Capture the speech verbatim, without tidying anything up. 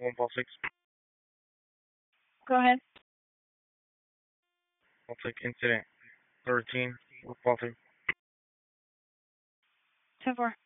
one five six. Go ahead. I'll take incident thirteen, one five six. ten four.